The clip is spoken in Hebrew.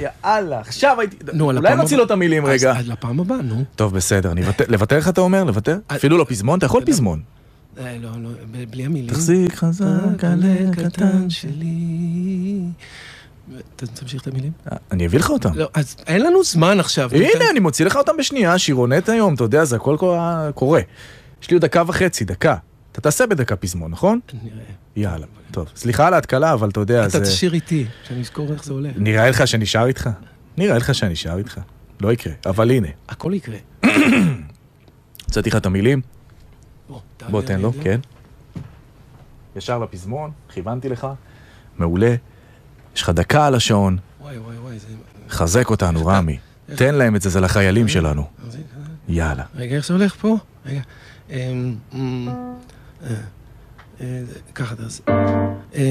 יאללה, עכשיו הייתי... נו, אולי נוציא לו את המילים רגע. אז לפעם הבאה, נו. טוב, בסדר. לוותר לך אתה אומר? לוותר? אפילו לא פזמון? אתה יכול פזמון. לא, בלי המילים. תחזיק חזק על קטן שלי. תמשיך את המילים? אני אביא לך אותם. לא, אז אין לנו זמן עכשיו. הנה, אני מוציא לך אותם בשנייה, שירונט היום, אתה יודע, זה הכל קורה. יש לי עוד 1.5 דקה. אתה תעשה בדקה פזמון, נכון? נראה. יאללה, טוב. סליחה על ההתקלה, אבל אתה יודע, אתה תשאיר איתי, שאני אזכור איך זה עולה. נראה לך שאני שר איתך? נראה לך שאני שר איתך. לא יקרה, אבל הנה. הכל יקרה. הצעתי לך את המילים? בוא תן לו, לו. כן. ישר לפזמון, כיוונתי לך. מעולה. יש לך דקה על השעון. וואי, זה... חזק אותנו, רמי. תן להם את זה, זה לחיילים שלנו. יאללה. רגע, איך זה הולך פה? רגע. ככה תעשה.